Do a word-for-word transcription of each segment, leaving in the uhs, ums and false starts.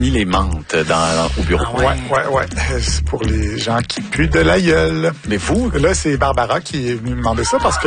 les menthes dans, au bureau. Ah ouais, ouais, ouais. C'est pour les gens qui puent de la gueule. Mais vous? Là, c'est Barbara qui est venue me demander ça parce que...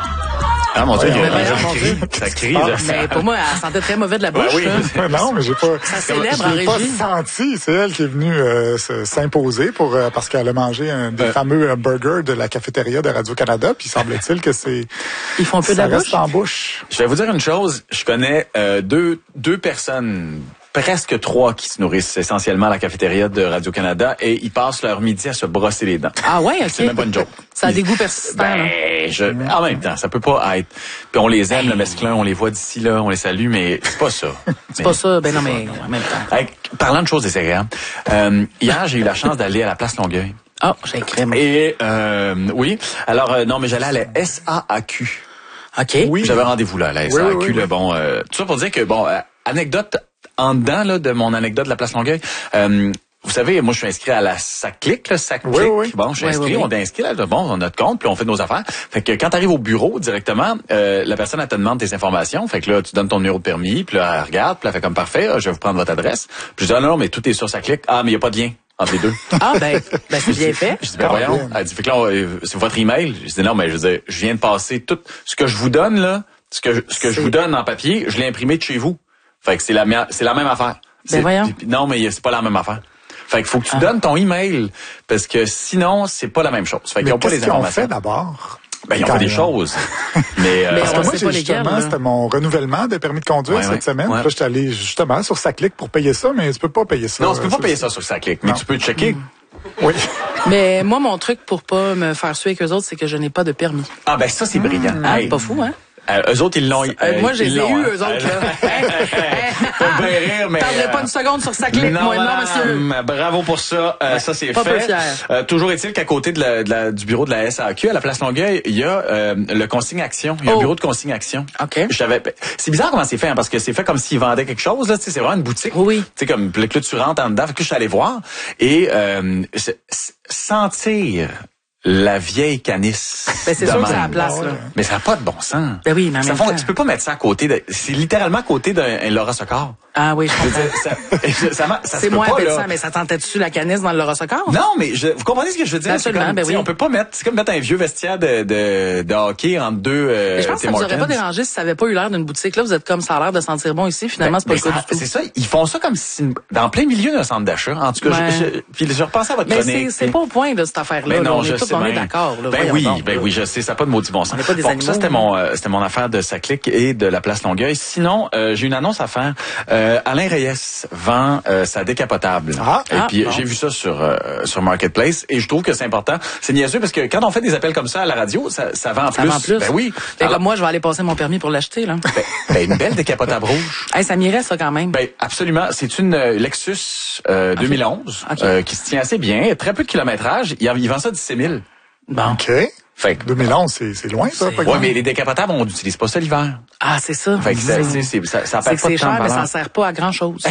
Ah mon Dieu, ouais, il y a ouais, un mon cri. Dieu. Ça crie. Ah, là. Mais pour moi, elle sentait très mauvais de la bouche. Ben oui. Là. non, mais j'ai pas... Ça célèbre en Je l'ai pas régie. senti. C'est elle qui est venue euh, se- s'imposer pour euh, parce qu'elle a mangé un des Euh. fameux euh, burgers de la cafétéria de Radio-Canada. Puis semble-t-il que c'est... Ils font un peu de ça la reste bouche. en bouche. Je vais vous dire une chose. Je connais euh, deux, deux personnes, presque trois, qui se nourrissent essentiellement à la cafétéria de Radio-Canada et ils passent leur midi à se brosser les dents. Ah ouais, OK. C'est même pas une joke. Ça a des goûts persistants. là. Ben, je, en même temps, ça peut pas être. Puis on les aime, le mesclun, on les voit d'ici là, on les salue, mais c'est pas ça. C'est pas ça. Ben non, mais en même temps. Hey, parlant de choses désagréables, euh, hier j'ai eu la chance d'aller à la place Longueuil. Ah, j'ai écrit. moi. Et euh, oui, alors euh, non, mais j'allais à la S A A Q. OK. Oui. J'avais rendez-vous là, à la S A A Q. Oui, oui, oui, là, bon, euh, tout ça pour dire que bon, euh, anecdote en dedans là de mon anecdote de la place Longueuil. Euh, Vous savez, moi, je suis inscrit à la SACLIC, là, SACLIC. Oui, oui. Bon, je suis Oui, inscrit, oui, oui. on est inscrit, là, bon, on a notre compte, puis on fait nos affaires. Fait que quand tu arrives au bureau directement, euh, la personne, elle te demande tes informations. Fait que là, tu donnes ton numéro de permis, puis là, elle regarde, puis elle fait comme parfait, ah, je vais vous prendre votre adresse. Puis je dis, ah non, mais tout est sur SACLIC. Ah, mais il n'y a pas de lien entre les deux. Ah, ben, ben c'est bien fait. Je dis, ben voyons. Elle dit, fait que là, on- euh, c'est votre email. Je dis, non, mais je veux dire, je viens de passer tout ce que je vous donne, là, ce que, je- ce que je vous donne en papier, je l'ai imprimé de chez vous. Fait que c'est la, mea- c'est la même affaire. C'est- voyons. puis- Non, mais c'est pas la même affaire. Fait qu'il faut que tu donnes ton email, parce que sinon, c'est pas la même chose. Fait qu'ils Mais ont pas les qu'est-ce qu'ils ont informations. fait d'abord? Ben, ils ont Quand fait des même. choses. mais, euh, Mais Parce on que moi, sait j'ai pas lesquels, justement, là. c'était mon renouvellement de permis de conduire Ouais, cette ouais, semaine. ouais. Là, j'étais allé justement sur SACLIC pour payer ça, mais tu peux pas payer ça. non, tu peux euh, pas sur- payer ça sur SACLIC, mais Non. tu peux checker. Oui. Mais moi, mon truc pour pas me faire suer avec eux autres, c'est que je n'ai pas de permis. Ah, ben ça, c'est brillant. Ah, Hey, pas fou, hein? euh, eux autres, ils l'ont. Euh, moi, je les ils ai l'ont, eus, hein. eux autres, là. Faut bien rire, mais. Tardez euh, pas une seconde sur sa clique, moi, non, monsieur. madame, bravo pour ça. Euh, ça, c'est pas peu fait. fier. Euh, toujours est-il qu'à côté de la, de la- du bureau de la S A A Q, à la place Longueuil, il y a euh, le consigne action. Il y a Oh. un bureau de consigne action. OK. J'avais, c'est bizarre comment c'est fait, hein, parce que c'est fait comme s'ils vendaient quelque chose. Là, tu sais, c'est vraiment une boutique. Oui. Tu sais, comme puis là, tu rentres en dedans. Fait que je suis allé voir et euh, c'est- c'est- sentir la vieille canisse. Ben, c'est de sûr que même. c'est à la place, là. Mais ça n'a pas de bon sens. Ben oui, mais en Ça même fond- temps. tu peux pas mettre ça à côté de. C'est littéralement à côté d'un un Laura Socor. Ah oui, je Je veux comprends. dire, ça, ça, m'a- ça se C'est peut moins pas, appétissant, là. mais ça tentait dessus la canisse dans le Laura-Socor? Non, mais je, vous comprenez ce que je veux dire? C'est Absolument, comme, ben tu sais, oui. On peut pas mettre, c'est comme mettre un vieux vestiaire de, de, de hockey entre deux euh, Mais je pense que ça Tim vous aurait pas Hortons. dérangé si ça avait pas eu l'air d'une boutique. Là, vous êtes comme ça a l'air de sentir bon ici. Finalement, c'est pas Mais le cas ça- du tout. C'est ça, ils font ça comme si, dans plein milieu d'un centre d'achat. En tout cas, Ouais. je, je, puis je repensais à votre Mais chronique. c'est, c'est pas au point de cette affaire-là. Mais là. non, on je est, tous, sais on est bien. d'accord. Là. Ben Voyons oui, donc, ben là. oui, je sais, ça n'a pas de maudit bon sens. On n'est pas des bon, animaux, ça, c'était là. mon, euh, c'était mon affaire de SACLIC et de la place Longueuil. Sinon, euh, j'ai une annonce à faire. Euh, Alain Reyes vend euh, sa décapotable. Ah. et Ah, puis, bon. j'ai vu ça sur, euh, sur Marketplace et je trouve que c'est important. C'est niaiseux parce que quand on fait des appels comme ça à la radio, ça, ça vend Ça plus. vend plus. Ben oui. Fait Alors, comme moi, je vais aller passer mon permis pour l'acheter, là. ben, ben, une belle décapotable rouge. Hey, ça m'irait, ça, quand même. Ben absolument, c'est une euh, Lexus euh, deux mille onze Ok. euh, qui se tient assez bien, très peu de kilométrage. Il, il vend ça dix-sept mille. Bon. OK. Fait que, deux mille onze, c'est, c'est loin, ça. C'est- pas ouais, grave. mais les décapotables, on n'utilise pas ça l'hiver. Ah, c'est ça. Fait que ça, c'est, c'est, ça, ça C'est perd que pas de c'est temps cher, de mais ça valeur. ne sert pas à grand-chose.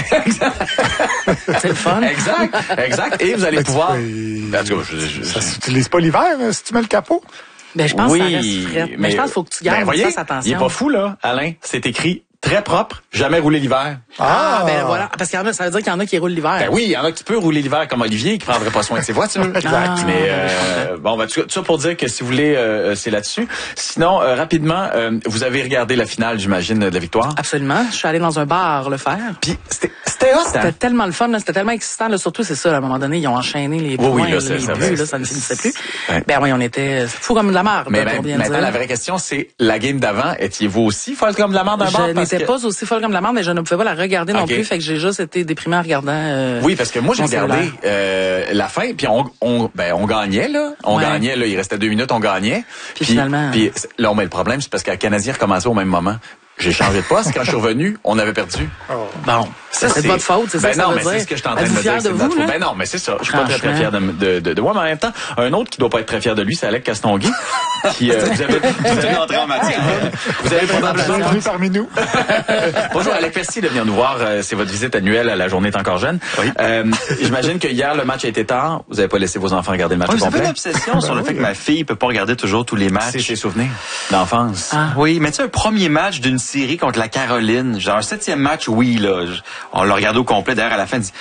C'est le fun. Exact, exact. Et vous allez Ben, tu pouvoir. peux- En tout cas, je- je- Ça s'utilise pas l'hiver, euh, si tu mets le capot? Ben, je pense oui, que ça reste frais. Mais, je pense qu'il faut que tu gardes ben, tu voyez, fasses attention. il est pas fou, là, Alain. C'est écrit très propre, jamais roulé l'hiver. Ah, ben voilà. Parce qu'il y en a, ça veut dire qu'il y en a qui roulent l'hiver. Ben oui, il y en a qui peuvent rouler l'hiver comme Olivier, qui prendrait pas soin de ses voitures. Exact. Mais Ah, euh, bon, ben, tout tout ça pour dire que si vous voulez, euh, c'est là-dessus. Sinon, euh, rapidement, euh, vous avez regardé la finale, j'imagine, de la victoire. Absolument. Je suis allée dans un bar le faire. Puis c'était c'était hot, hein? C'était tellement le fun, là, c'était tellement excitant. Là, surtout, c'est ça, là, à un moment donné, ils ont enchaîné les Oui, points, oui, là, là, c'est- les ça- buts, là, ça ne finissait plus. Ouais. Ben oui, on était fou comme de la marde, Mais pour ben, bien maintenant, dire. la vraie question, c'est la game d'avant. Étiez-vous aussi folle comme la merde d'un bar? Je Parce n'étais que- pas aussi folle comme la marde, mais je ne pouvais pas la regarder non Ok. plus, fait que j'ai juste été déprimée en regardant. euh, Oui, parce que moi, j'ai mon regardé cellulaire. euh, la fin, puis on, on, ben, on gagnait, là. On Ouais. gagnait, là. Il restait deux minutes, on gagnait. Puis finalement- Puis là, mais le problème, c'est parce que le Canadien recommençait au même moment. J'ai changé de poste. Quand je suis revenu, on avait perdu. Bon, ça, c'est de votre faute, c'est ça ben que ça non, veut mais dire. c'est ce que je suis en train de Êtes-vous me dire. fier c'est de notre vous, faute. là? Ben non, mais c'est ça. Je suis pas très, très Franchement. fier de, de, de, de moi, mais en même temps, un autre qui doit pas être très fier de lui, c'est Alec Castonguay. qui, euh, vous avez, vous avez entré en matière. Vous avez probablement Bienvenue parmi nous. Bonjour, Alec, merci de venir nous voir. Euh, C'est votre visite annuelle à La Journée est encore jeune. Oui. Euh, J'imagine que hier, le match a été tard. Vous avez pas laissé vos enfants regarder le match Oui, au vous avez complet. une obsession sur le fait que ma fille peut pas regarder toujours tous les C'est matchs. ses souvenirs d'enfance. Ah. Oui, mais tu sais, un premier match d'une série contre la Caroline, genre un septième match, oui, là. Je- on l'a regardé au complet. D'ailleurs, à la fin, elle dit,